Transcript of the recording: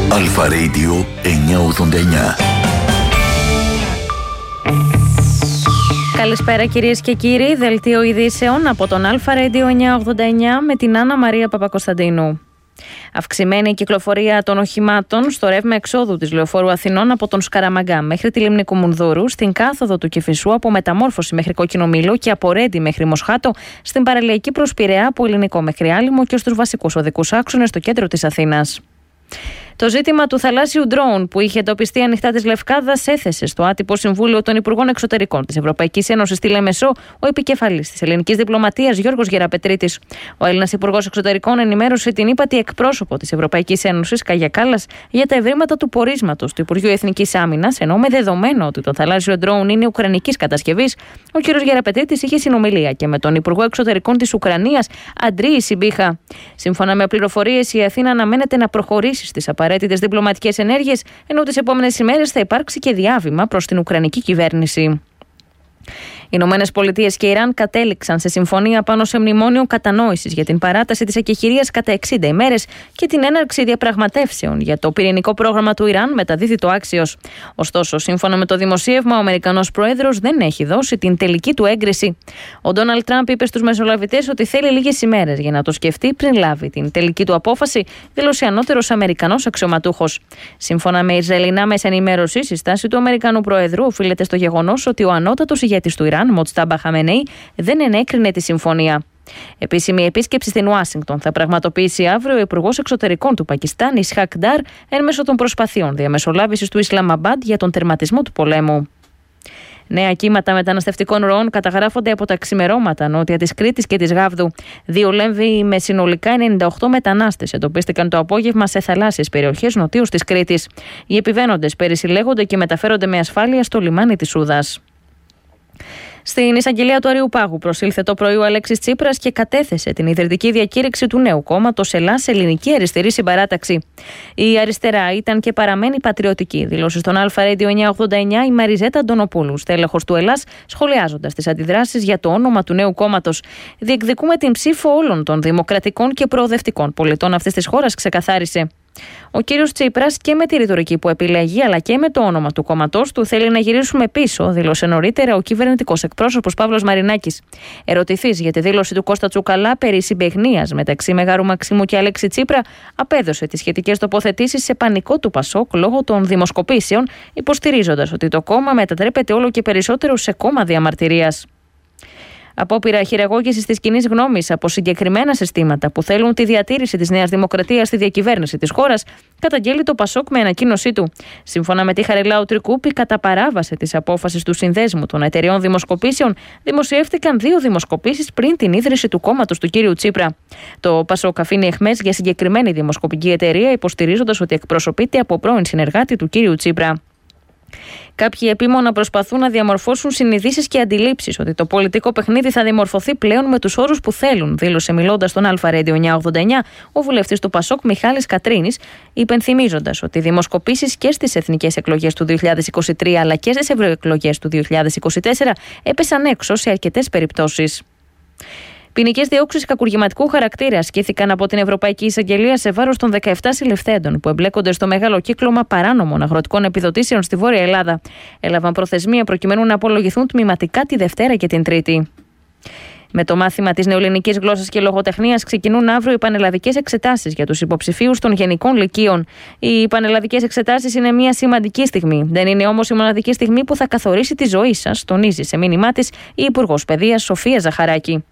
Αλφα Radio 989. Καλησπέρα κυρίες και κύριοι, δελτίο ειδήσεων από τον Αλφα Radio 989 με την Άννα Μαρία Παπακοσταντίνου. Αυξημένη κυκλοφορία των οχημάτων στο ρεύμα εξόδου της Λεωφόρου Αθηνών από τον Σκαραμαγκά μέχρι τη λίμνη Κουμουνδούρου, στην κάθοδο του Κηφισού από Μεταμόρφωση μέχρι Κόκκινο Μήλο και από Ρέντι μέχρι Μοσχάτο, στην παραλιακή προς Πειραιά από Ελληνικό μέχρι Άλυμο και στους βασικούς οδικούς άξονες στο κέντρο της Αθήνας. Το ζήτημα του θαλάσσιου ντρόουν που είχε εντοπιστεί ανοιχτά της Λευκάδας έθεσε στο άτυπο Συμβούλιο των Υπουργών Εξωτερικών της Ευρωπαϊκής Ένωσης στη Λεμεσό ο επικεφαλής της ελληνικής διπλωματίας Γιώργος Γεραπετρίτης. Ο Έλληνας Υπουργός Εξωτερικών ενημέρωσε την ύπατη εκπρόσωπο της Ευρωπαϊκής Ένωσης, Κάγια Κάλλας, για τα ευρήματα του πορίσματος του Υπουργείου Εθνικής Άμυνας, ενώ με δεδομένο ότι το θαλάσσιο ντρόουν είναι ουκρανικής κατασκευής, ο κ. Γεραπετρίτης είχε συνομιλία και με τον Υπουργό Εξωτερικών της Ουκρανίας, Αντρέη Σιμπίχα. Σύμφωνα με πληροφορίες, η Αθήνα αναμένεται να προχωρήσει στις απαραίτητες διπλωματικές ενέργειες, ενώ τις επόμενες ημέρες θα υπάρξει και διάβημα προς την Ουκρανική κυβέρνηση. Οι Ηνωμένες Πολιτείες και Ιράν κατέληξαν σε συμφωνία πάνω σε μνημόνιο κατανόησης για την παράταση της εκεχηρίας κατά 60 ημέρες και την έναρξη διαπραγματεύσεων για το πυρηνικό πρόγραμμα του Ιράν, μεταδίδει το Axios. Ωστόσο, σύμφωνα με το δημοσίευμα, ο Αμερικανός Πρόεδρος δεν έχει δώσει την τελική του έγκριση. Ο Ντόναλντ Τραμπ είπε στους μεσολαβητές ότι θέλει λίγες ημέρες για να το σκεφτεί πριν λάβει την τελική του απόφαση, δήλωσε ανώτερος Αμερικανός αξιωματούχος. Σύμφωνα με Ισραηλινά μέσα ενημέρωσης, η στάση του Αμερικανού Προεδρού οφείλεται στο γεγονός ότι ο ανώτατος ηγέτης του Ιράν, Μοτστάμπα Χαμενέι, δεν ενέκρινε τη συμφωνία. Επίσημη επίσκεψη στην Ουάσιγκτον θα πραγματοποιήσει αύριο ο Υπουργός Εξωτερικών του Πακιστάν, Ισχάκ Ντάρ, εν μέσω των προσπαθειών διαμεσολάβησης του Ισλαμαμπάντ για τον τερματισμό του πολέμου. Νέα κύματα μεταναστευτικών ροών καταγράφονται από τα ξημερώματα νότια της Κρήτης και της Γάβδου. 2 Λέμβοι με συνολικά 98 μετανάστες εντοπίστηκαν το απόγευμα σε θαλάσσιες περιοχές νοτίως της Κρήτης. Οι επιβαίνοντες περισυλλέγονται και μεταφέρονται με ασφάλεια στο λιμάνι της Σούδας. Στην εισαγγελία του Αριουπάγου προσήλθε το πρωί ο Αλέξης Τσίπρας και κατέθεσε την ιδρυτική διακήρυξη του νέου κόμματος Ελλάς Ελληνική Αριστερή Συμπαράταξη. Η αριστερά ήταν και παραμένει πατριωτική, δήλωσε στον Αλφα Radio 989 η Μαριζέτα Αντωνοπούλου, στέλεχος του Ελλάς, σχολιάζοντας τις αντιδράσεις για το όνομα του νέου κόμματος. Διεκδικούμε την ψήφο όλων των δημοκρατικών και προοδευτικών πολιτών αυτής της χώρας, ξεκαθάρισε. Ο κύριος Τσίπρας και με τη ρητορική που επιλέγει αλλά και με το όνομα του κόμματός του θέλει να γυρίσουμε πίσω, δήλωσε νωρίτερα ο κυβερνητικός εκπρόσωπος Παύλος Μαρινάκης. Ερωτηθείς για τη δήλωση του Κώστα Τσουκαλά περί συμπαιγνίας μεταξύ Μεγάρου Μαξίμου και Αλέξη Τσίπρα, απέδωσε τις σχετικές τοποθετήσεις σε πανικό του Πασόκ λόγω των δημοσκοπήσεων, υποστηρίζοντας ότι το κόμμα μετατρέπεται όλο και περισσότερο σε κόμμα διαμαρτυρίας. Απόπειρα χειραγώγησης της κοινής γνώμης από συγκεκριμένα συστήματα που θέλουν τη διατήρηση της Νέας Δημοκρατίας στη διακυβέρνηση της χώρας, καταγγέλει το Πασόκ με ανακοίνωσή του. Σύμφωνα με τη Χαριλάου Τρικούπη, κατά παράβαση της απόφασης του Συνδέσμου των Εταιρεών Δημοσκοπήσεων, δημοσιεύτηκαν 2 δημοσκοπήσεις πριν την ίδρυση του κόμματος του κ. Τσίπρα. Το Πασόκ αφήνει εχμές για συγκεκριμένη δημοσκοπική εταιρεία, υποστηρίζοντας ότι εκπροσωπείται από πρώην συνεργάτη του κ. Τσίπρα. Κάποιοι επίμονα προσπαθούν να διαμορφώσουν συνειδήσεις και αντιλήψεις ότι το πολιτικό παιχνίδι θα δημορφωθεί πλέον με τους όρους που θέλουν, δήλωσε μιλώντας στον Αλφα Radio 989 ο βουλευτής του Πασόκ Μιχάλης Κατρίνης, υπενθυμίζοντας ότι οι δημοσκοπήσεις και στις εθνικές εκλογές του 2023 αλλά και στις ευρωεκλογές του 2024 έπεσαν έξω σε αρκετές περιπτώσεις. Ποινικές διώξεις κακουργηματικού χαρακτήρα ασκήθηκαν από την Ευρωπαϊκή Εισαγγελία σε βάρος των 17 συλληφθέντων που εμπλέκονται στο μεγάλο κύκλωμα παράνομων αγροτικών επιδοτήσεων στη Βόρεια Ελλάδα. Έλαβαν προθεσμία προκειμένου να απολογηθούν τμηματικά τη Δευτέρα και την Τρίτη. Με το μάθημα της νεοελληνικής γλώσσας και λογοτεχνίας ξεκινούν αύριο οι πανελλαδικές εξετάσεις για τους υποψηφίους των γενικών λυκείων. Οι πανελλαδικές εξετάσεις είναι μια σημαντική στιγμή. Δεν είναι όμως η μοναδική στιγμή που θα καθορίσει τη ζωή σας, τονίζει σε μήνυμά της η Υπουργός Παιδείας Σοφία Ζαχαράκη.